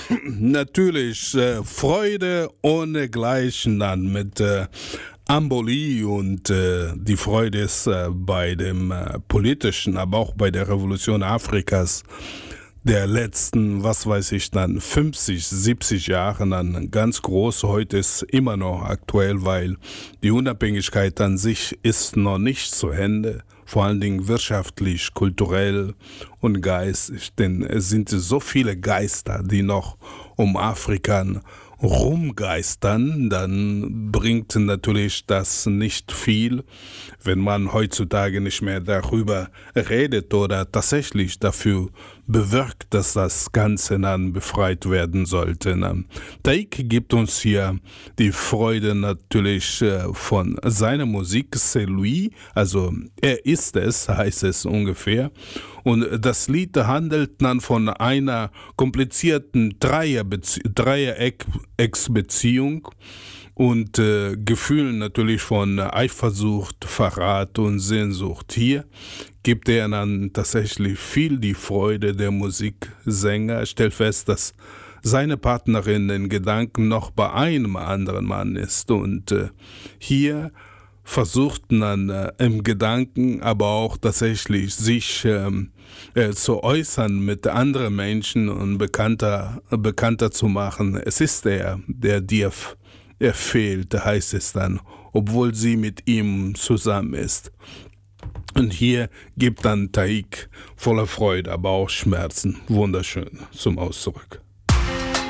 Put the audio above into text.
Natürlich Freude ohne Gleichen dann mit Amboli und die Freude ist bei dem politischen, aber auch bei der Revolution Afrikas der letzten, was weiß ich dann, 50, 70 Jahren dann ganz groß. Heute ist immer noch aktuell, weil die Unabhängigkeit an sich ist noch nicht zu Ende. Vor allen Dingen wirtschaftlich, kulturell und geistig. Denn es sind so viele Geister, die noch um Afrika rumgeistern, dann bringt natürlich das nicht viel, wenn man heutzutage nicht mehr darüber redet oder tatsächlich dafür bewirkt, dass das Ganze dann befreit werden sollte. Taïk gibt uns hier die Freude natürlich von seiner Musik, c'est lui, also er ist es, heißt es ungefähr. Und das Lied handelt dann von einer komplizierten Dreiecksbeziehung und Gefühlen natürlich von Eifersucht, Verrat und Sehnsucht. Hier gibt er dann tatsächlich viel die Freude der Musiksänger, stellt fest, dass seine Partnerin in Gedanken noch bei einem anderen Mann ist und hier versucht man im Gedanken aber auch tatsächlich sich zu äußern mit anderen Menschen und bekannter zu machen. Es ist er dir fehlt, heißt es dann, obwohl sie mit ihm zusammen ist. Und hier gibt dann Taïk voller Freude, aber auch Schmerzen wunderschön zum Ausdruck.